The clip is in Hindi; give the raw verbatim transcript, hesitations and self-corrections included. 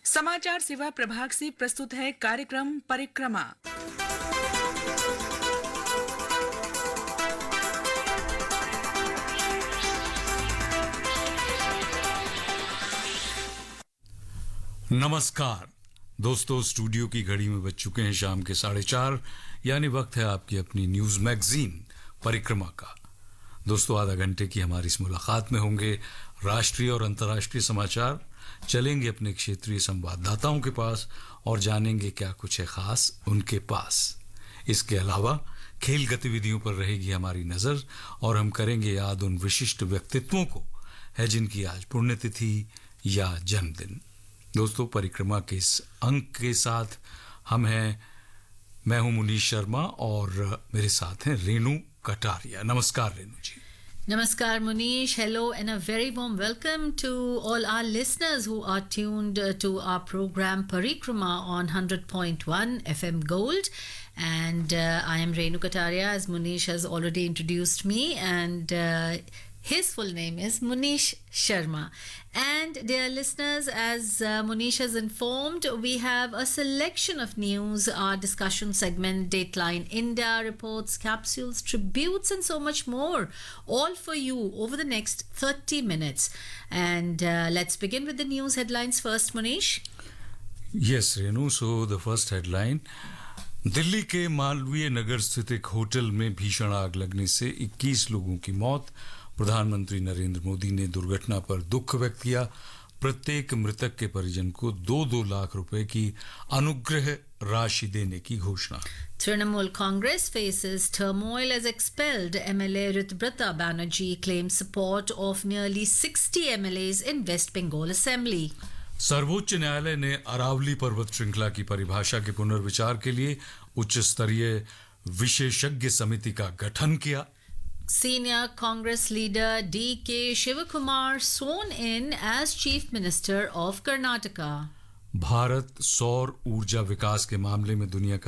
समाचार सेवा प्रभाग से प्रस्तुत है कार्यक्रम परिक्रमा। नमस्कार दोस्तों, स्टूडियो की घड़ी में बज चुके हैं शाम के साढ़े चार, यानी वक्त है आपकी अपनी न्यूज मैगजीन परिक्रमा का। दोस्तों, आधा घंटे की हमारी इस मुलाकात में होंगे राष्ट्रीय और अंतर्राष्ट्रीय समाचार, चलेंगे अपने क्षेत्रीय संवाददाताओं के पास और जानेंगे क्या कुछ है खास उनके पास। इसके अलावा खेल गतिविधियों पर रहेगी हमारी नजर और हम करेंगे याद उन विशिष्ट व्यक्तित्वों को है जिनकी आज पुण्यतिथि या जन्मदिन। दोस्तों, परिक्रमा के इस अंक के साथ हम हैं, मैं हूं मुनीश शर्मा और मेरे साथ हैं रेणु कटारिया। नमस्कार रेणु जी। Namaskar Munish, hello and a very warm welcome to all our listeners who are tuned uh, to our program Parikrama on one hundred point one F M Gold, and uh, I am Renu Kataria, as Munish has already introduced me, and uh, his full name is Munish Sharma. And dear listeners, as uh, Munish has informed, we have a selection of news, our discussion segment, Dateline India, reports, capsules, tributes, and so much more, all for you over the next thirty minutes. And uh, let's begin with the news headlines first, Munish. Yes, Renu. So the first headline: Delhi के मालवीय नगर स्थित एक होटल में भीषण आग लगने से इक्कीस लोगों की मौत। प्रधानमंत्री नरेंद्र मोदी ने दुर्घटना पर दुख व्यक्त किया। प्रत्येक मृतक के परिजन को दो दो लाख रुपए की अनुग्रह राशि देने की घोषणा। Trinamool Congress faces turmoil as expelled M L A Ritbrata Banerjee claims support of nearly sixty M L As in West Bengal Assembly. सर्वोच्च न्यायालय ने अरावली पर्वत श्रृंखला की परिभाषा के पुनर्विचार के लिए उच्च स्तरीय विशेषज्ञ समिति का गठन किया। Senior Congress leader D K Shivakumar sworn in as Chief Minister of Karnataka. Bharat सौर ऊर्जा विकास के मामले में दुनिया का